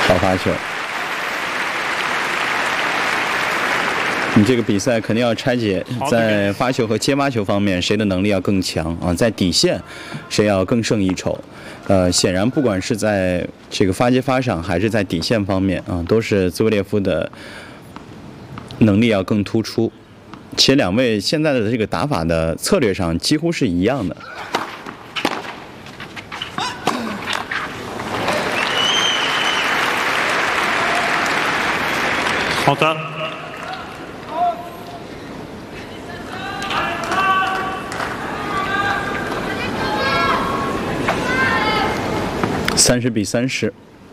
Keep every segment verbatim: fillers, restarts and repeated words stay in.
好发球。你这个比赛肯定要拆解，在发球和接发球方面，谁的能力要更强啊？在底线，谁要更胜一筹？呃，显然不管是在这个发接发上，还是在底线方面啊，都是兹维列夫的能力要更突出。且两位现在的这个打法的策略上几乎是一样的。 好的。 三十比三十。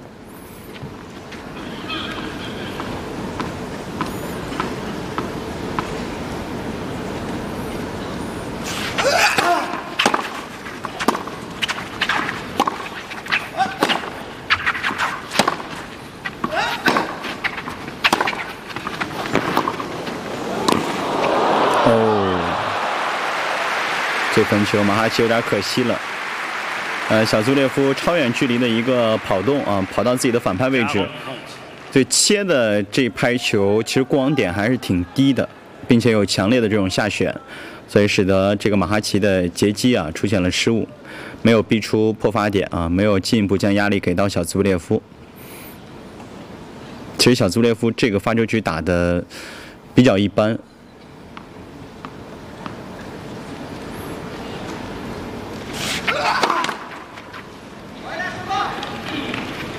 哦，这分球马哈奇有点可惜了。呃，小兹维列夫超远距离的一个跑动啊，跑到自己的反拍位置，对切的这拍球，其实过网点还是挺低的，并且有强烈的这种下旋，所以使得这个马哈奇的截击啊出现了失误，没有逼出破发点啊，没有进一步将压力给到小兹维列夫。其实小兹维列夫这个发球局打得比较一般。